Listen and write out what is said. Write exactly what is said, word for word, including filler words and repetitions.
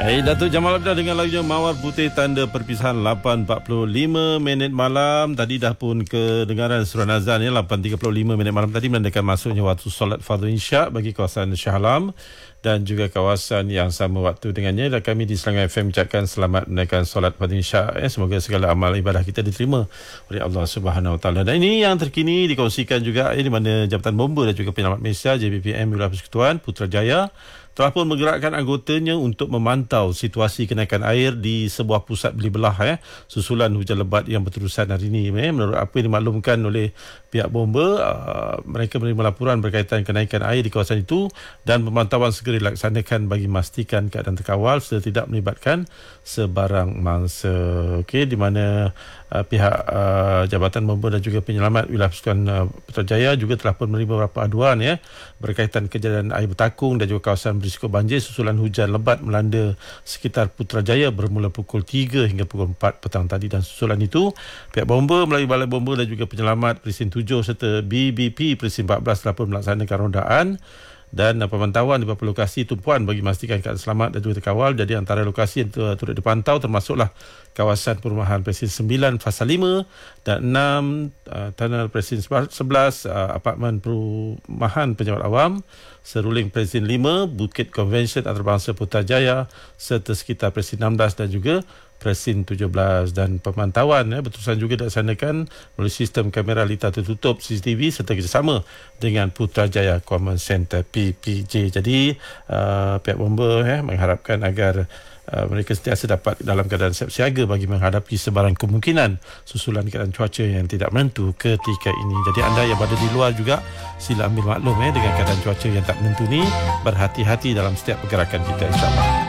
Hai, Datuk Jamal Abdul dengan lagunya Mawar Putih tanda perpisahan lapan empat puluh lima minit malam. Tadi dah pun kedengaran surah azan ya, lapan tiga puluh lima minit malam tadi menandakan masuknya waktu solat fardu isyak bagi kawasan Shah Alam dan juga kawasan yang sama waktu dengannya. Dan kami di Selangor F M ucapkan selamat menunaikan solat fardu isyak. Eh, semoga segala amal ibadah kita diterima oleh Allah Subhanahu Wa Taala. Dan ini yang terkini dikongsikan juga eh, di mana Jabatan Bomba dan juga Penyelamat Malaysia J B P M Wilayah Persekutuan Putrajaya telah pun menggerakkan anggotanya untuk memantau situasi kenaikan air di sebuah pusat beli belah eh, susulan hujan lebat yang berterusan hari ini. Eh. Menurut apa yang dimaklumkan oleh pihak Bomba, uh, mereka menerima laporan berkaitan kenaikan air di kawasan itu dan pemantauan segera dilaksanakan bagi memastikan keadaan terkawal serta tidak melibatkan sebarang mangsa. Okey, di mana uh, pihak uh, Jabatan Bomba dan juga Penyelamat Wilayah Persekutuan uh, Putrajaya juga telah pun menerima beberapa aduan ya berkaitan kejadian air bertakung dan juga kawasan risiko banjir susulan hujan lebat melanda sekitar Putrajaya bermula pukul tiga hingga pukul empat petang tadi. Dan susulan itu pihak Bomba melalui Balai Bomba dan juga Penyelamat Presin tujuh serta B B P Presin empat belas telah pun melaksanakan rondaan dan uh, pemantauan di beberapa lokasi tumpuan bagi memastikan keadaan selamat dan juga terkawal. Jadi antara lokasi yang uh, turut dipantau termasuklah kawasan perumahan Presin sembilan Fasa lima dan enam, uh, Tunnel Presin sebelas, uh, apartmen perumahan pejabat awam, Seruling Presin lima, Bukit Convention Antarabangsa Putrajaya serta sekitar Presin enam belas dan juga Presin tujuh belas. Dan pemantauan ya, berterusan juga dilaksanakan melalui sistem kamera litar tertutup C C T V serta kerjasama dengan Putrajaya Command Center P P J. Jadi uh, pihak Bomba ya, mengharapkan agar uh, mereka sentiasa dapat dalam keadaan siap siaga bagi menghadapi sebarang kemungkinan susulan keadaan cuaca yang tidak menentu ketika ini. Jadi anda yang berada di luar juga sila ambil maklum ya, dengan keadaan cuaca yang tak menentu ni, berhati-hati dalam setiap pergerakan kita, insya-Allah.